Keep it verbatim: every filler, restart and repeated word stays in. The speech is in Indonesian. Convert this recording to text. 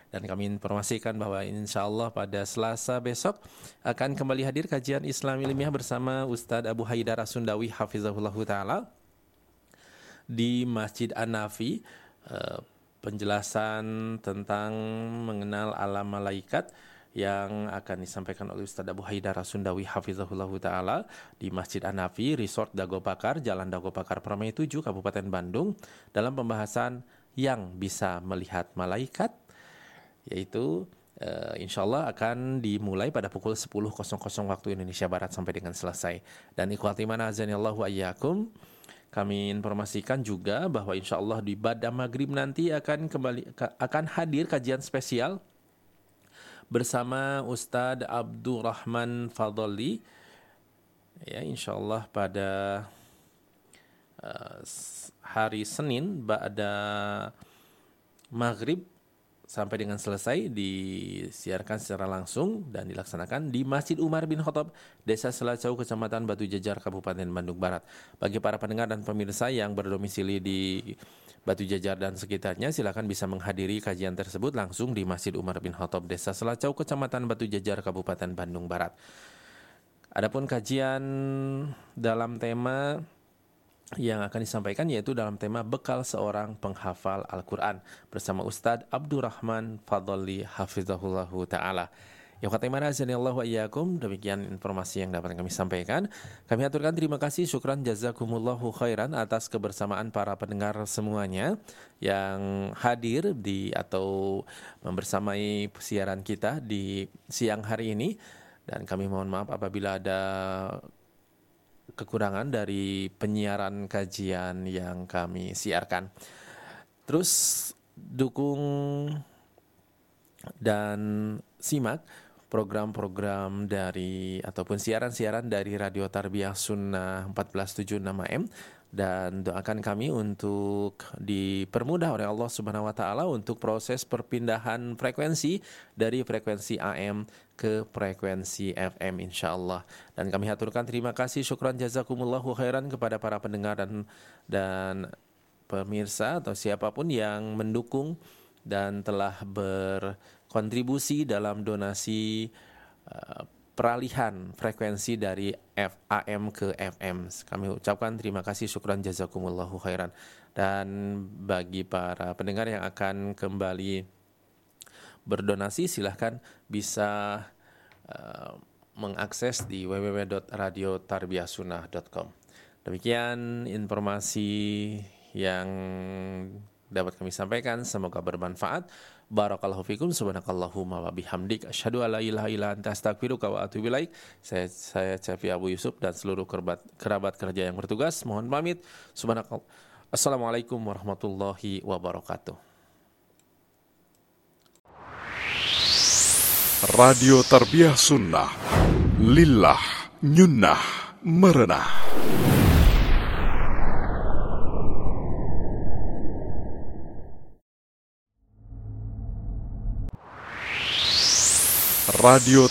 Dan kami informasikan bahwa insya Allah pada Selasa besok akan kembali hadir kajian Islam ilmiah bersama Ustadz Abu Haidar As-Sundawi hafizahullahu ta'ala di Masjid An-Nafi. Uh, penjelasan tentang mengenal alam malaikat yang akan disampaikan oleh Ustadz Abu Haidar As-Sundawi hafizahullahu ta'ala di Masjid An-Nafi, Resort Dago Pakar, Jalan Dago Pakar, Permai tujuh, Kabupaten Bandung, dalam pembahasan yang bisa melihat malaikat, yaitu uh, insya Allah akan dimulai pada pukul sepuluh waktu Indonesia Barat sampai dengan selesai. Dan ikhwati mana azanillahu ayyakum, kami informasikan juga bahwa insya Allah di Bada Maghrib nanti akan kembali akan hadir kajian spesial bersama Ustadz Abdurrahman Fadli. Ya, insya Allah pada uh, hari Senin Bada Maghrib sampai dengan selesai disiarkan secara langsung dan dilaksanakan di Masjid Umar bin Khattab, Desa Selacau, Kecamatan Batu Jajar, Kabupaten Bandung Barat. Bagi para pendengar dan pemirsa yang berdomisili di Batu Jajar dan sekitarnya, silakan bisa menghadiri kajian tersebut langsung di Masjid Umar bin Khattab, Desa Selacau, Kecamatan Batu Jajar, Kabupaten Bandung Barat. Adapun kajian dalam tema yang akan disampaikan yaitu dalam tema bekal seorang penghafal Al-Quran bersama Ustadz Abdurrahman Fadli hafizahullahu ta'ala. Ya khatimana azanillahu ayyakum, demikian informasi yang dapat kami sampaikan. Kami aturkan terima kasih, syukran jazakumullahu khairan atas kebersamaan para pendengar semuanya yang hadir di atau membersamai siaran kita di siang hari ini. Dan kami mohon maaf apabila ada kekurangan dari penyiaran kajian yang kami siarkan. Terus dukung dan simak program-program dari ataupun siaran-siaran dari Radio Tarbiyah Sunnah empat belas tujuh puluh enam A M, dan doakan kami untuk dipermudah oleh Allah Subhanahu wa taala untuk proses perpindahan frekuensi dari frekuensi A M ke frekuensi F M insyaallah. Dan kami haturkan terima kasih, syukran jazakumullahu khairan kepada para pendengar dan dan pemirsa atau siapapun yang mendukung dan telah berkontribusi dalam donasi uh, peralihan frekuensi dari F A M ke F M. Kami ucapkan terima kasih, syukran jazakumullahu khairan. Dan bagi para pendengar yang akan kembali berdonasi, silahkan bisa uh, mengakses di w w w dot radio tarbiyah sunnah dot com. Demikian informasi yang dapat kami sampaikan, semoga bermanfaat. Barakallahu fikum, subhanakallahumma wa bihamdik, asyhadu alla ilaha illa anta astaghfiruka wa atubu ilaik. Saya saya Syafi Abu Yusuf dan seluruh kerabat kerabat kerja yang bertugas mohon pamit. Subhanakallah. Assalamualaikum warahmatullahi wabarakatuh. Radio Tarbiyah Sunnah, lillah, nyunnah, merenah. Radio